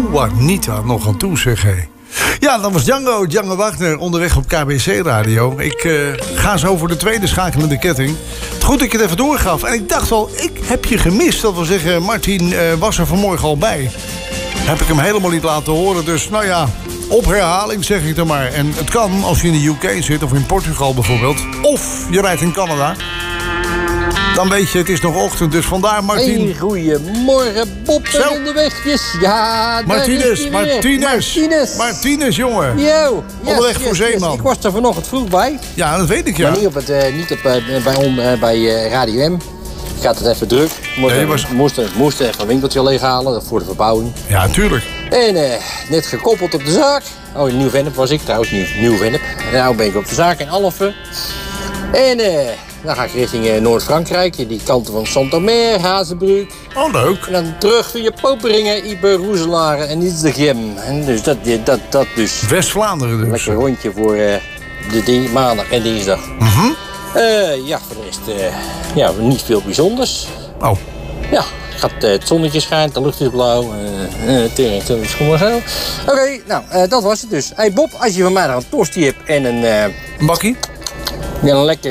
Juanita nog aan toe, zeg hé. Ja, dat was Django Wagner, onderweg op KBC Radio. Ik ga zo voor de tweede schakelende ketting. Het goed dat ik het even doorgaf. En ik dacht al, ik heb je gemist. Dat wil zeggen, Martin was er vanmorgen al bij. Heb ik hem helemaal niet laten horen. Dus nou ja, op herhaling zeg ik dan maar. En het kan als je in de UK zit of in Portugal bijvoorbeeld. Of je rijdt in Canada. Dan weet je, het is nog ochtend, dus vandaar Martin. Hey, goedemorgen, Bob en onderwegjes. Ja, Martinez, jongen. Yo, onderweg voor Zeeman. Ik was er vanochtend vroeg bij. Ja, dat weet ik, ja. Maar niet bij Radio M. Ik had het even druk. Moest even een winkeltje leeghalen voor de verbouwing. Ja, natuurlijk. En net gekoppeld op de zaak. Oh, in Nieuw-Vennep was ik trouwens, Nieuw-Vennep. En nou ben ik op de zaak in Alphen. En dan ga ik richting Noord-Frankrijk. Die kanten van Saint-Omer, Hazenbroek. Oh, leuk. En dan terug via Poperingen, Iber, Roeselare en Nietsdegem. En dus dat dus. West-Vlaanderen dus. Lekker rondje voor de maandag en dinsdag. Ja, voor de rest niet veel bijzonders. Oh. Ja, het zonnetje schijnt, de lucht is blauw. Is gewoon zo. Oké, nou, dat was het dus. Hey Bob, als je van mij nog een tosti hebt en een bakkie? Ja,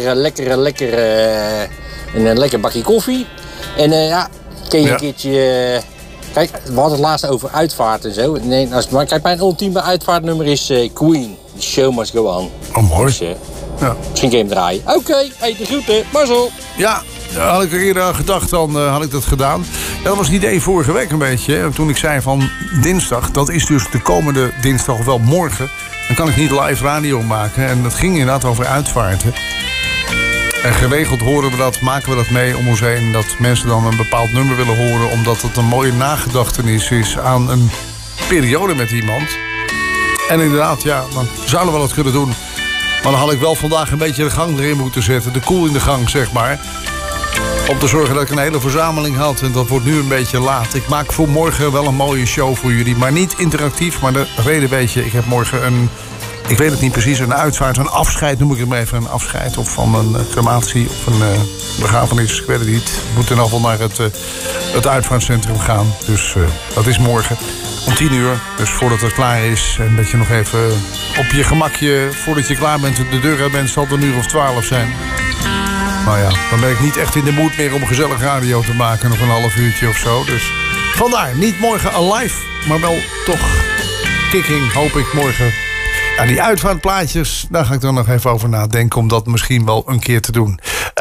een lekker bakje koffie. En ken je een keertje... Kijk, we hadden het laatst over uitvaart en zo. Nee, kijk, mijn ultieme uitvaartnummer is Queen. The show must go on. Oh, mooi. Dus, misschien kun je hem draaien. Oké, de groeten. Marcel. Ja, had ik er eerder aan gedacht, dan had ik dat gedaan. Ja, dat was het idee vorige week een beetje. Toen ik zei van dinsdag, dat is dus de komende dinsdag, of wel morgen. Dan kan ik niet live radio maken. En dat ging inderdaad over uitvaarten. En geregeld maken we dat mee om ons heen. Dat mensen dan een bepaald nummer willen horen. Omdat het een mooie nagedachtenis is aan een periode met iemand. En inderdaad, ja, dan zouden we dat kunnen doen. Maar dan had ik wel vandaag een beetje de gang erin moeten zetten. De koel in de gang, zeg maar. Om te zorgen dat ik een hele verzameling had. En dat wordt nu een beetje laat. Ik maak voor morgen wel een mooie show voor jullie. Maar niet interactief. Maar de reden weet je, ik heb morgen ik weet het niet precies, een uitvaart, een afscheid, noem ik het maar even. Een afscheid of van een crematie of een begrafenis. Ik weet het niet. Ik moet in ieder geval naar het uitvaartcentrum gaan. Dus dat is morgen om 10 uur. Dus voordat het klaar is en dat je nog even op je gemakje, voordat je klaar bent, de deur uit bent, zal het een uur of 12 zijn. Nou ja, dan ben ik niet echt in de moed meer om gezellig radio te maken. Nog een half uurtje of zo. Dus vandaar, niet morgen alive, maar wel toch kicking, hoop ik morgen. Ja, die uitvaartplaatjes, daar ga ik dan nog even over nadenken om dat misschien wel een keer te doen.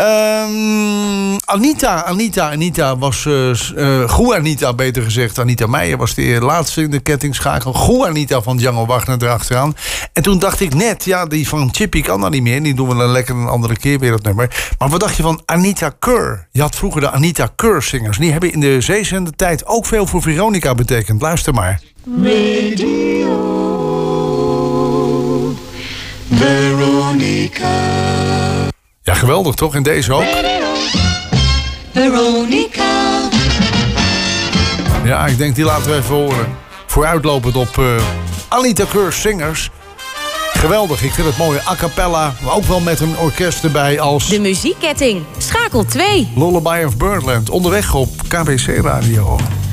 Anita was... Juanita, beter gezegd. Anita Meijer was de laatste in de kettingschakel. Juanita van Django Wagner erachteraan. En toen dacht ik net, ja, die van Chippy kan dat niet meer. Die doen we dan lekker een andere keer weer, dat nummer. Maar wat dacht je van Anita Keur? Je had vroeger de Anita Keur-zingers. Die hebben in de zeezendentijd ook veel voor Veronica betekend. Luister maar. Radio Veronica. Ja, geweldig toch? In deze ook? Veronica. Ja, ik denk die laten we even horen. Vooruitlopend op Anita Keur's zingers. Geweldig, ik vind het mooi. A cappella, maar ook wel met een orkest erbij als... De muziekketting, schakel 2. Lullaby of Birdland, onderweg op KBC Radio.